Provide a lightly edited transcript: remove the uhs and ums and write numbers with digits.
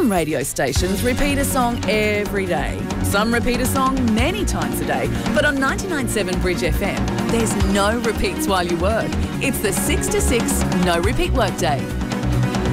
Some radio stations repeat a song every day. Some repeat a song many times a day. But on 99.7 Bridge FM, there's no repeats while you work. It's the 6 to 6 no repeat workday.